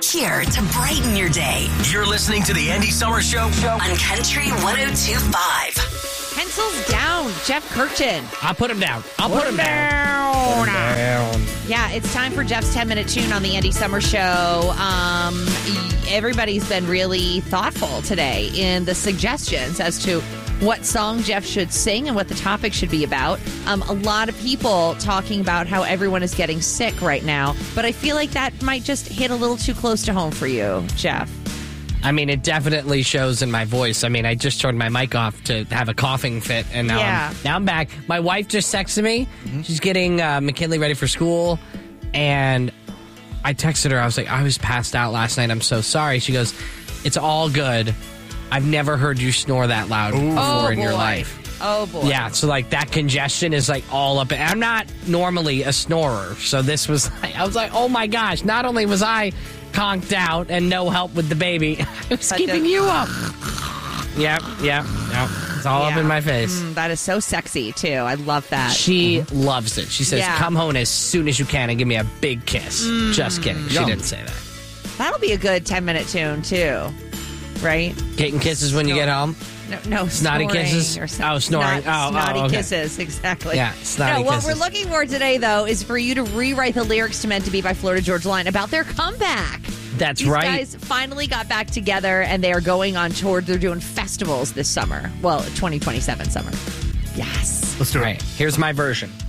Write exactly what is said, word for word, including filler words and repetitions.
here to brighten your day. You're listening to the Andy Summers Show On Country one oh two point five. Pencils down, Jeff Curtin. I'll put him down. I'll put, Put him him down. down. Put him down. Yeah, it's time for Jeff's ten-minute tune on the Andy Summer Show. Um, everybody's been really thoughtful today in the suggestions as to what song Jeff should sing and what the topic should be about. Um, a lot of people talking about how everyone is getting sick right now, but I feel like that might just hit a little too close to home for you, Jeff. I mean, it definitely shows in my voice. I mean, I just turned my mic off to have a coughing fit, and now, Yeah. I'm, now I'm back. My wife just texted me. She's getting uh, McKinley ready for school, and I texted her. I was like, I was passed out last night. I'm so sorry. She goes, it's all good. I've never heard you snore that loud before Oh, in your boy. life. Oh, boy. Yeah, so like that congestion is like all up. I'm not normally a snorer, so this was like, I was like, oh my gosh, not only was I conked out and no help with the baby, I was But keeping the- you up. Yep, yep, yep. It's all up Yeah. in my face. Mm, that is so sexy, too. I love that. She loves it. She says, Yeah. come home as soon as you can and give me a big kiss. Just kidding. She Yum. didn't say that. That'll be a good ten-minute tune, too. Right? Getting kisses when you get home? No, no Snotty snoring kisses? or Oh, snoring. snot- Oh, oh, snotty okay. kisses, exactly. Yeah, snotty no, what kisses. we're looking for today, though, is for you to rewrite the lyrics to Meant to Be by Florida Georgia Line about their comeback. That's These right. guys finally got back together, and they are going on tour. They're doing festivals this summer. Well, twenty twenty-seven summer. Yes. Let's do All it. right, here's my version.